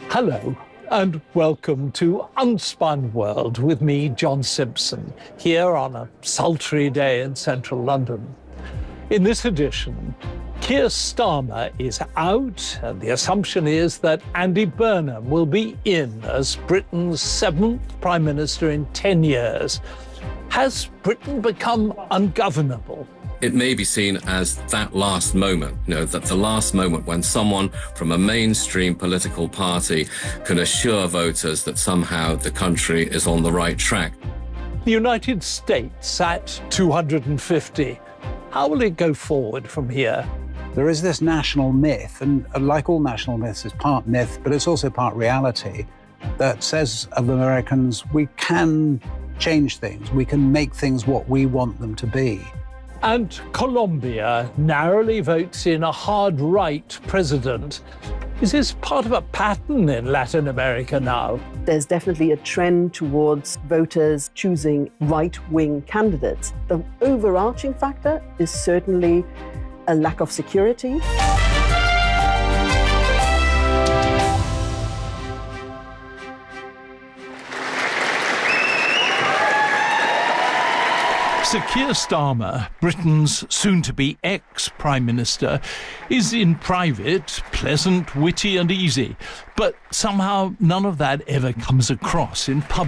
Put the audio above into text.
Hello and welcome to Unspun World with me, John Simpson, here on a sultry day in central London. In this edition, Keir Starmer is out, and the assumption is that Andy Burnham will be in as Britain's 7th Prime Minister in 10 years. Has Britain become ungovernable? It may be seen as that last moment, that the last moment when someone from a mainstream political party can assure voters that somehow the country is on the right track. The United States at 250. How will it go forward from here? There is this national myth, and like all national myths, it's part myth, but it's also part reality, that says of Americans, we can change things, we can make things what we want them to be. And Colombia narrowly votes in a hard-right president. Is this part of a pattern in Latin America now? There's definitely a trend towards voters choosing right-wing candidates. The overarching factor is certainly a lack of security. Sir Keir Starmer, Britain's soon-to-be ex-Prime Minister, is in private, pleasant, witty and easy. But somehow none of that ever comes across in public.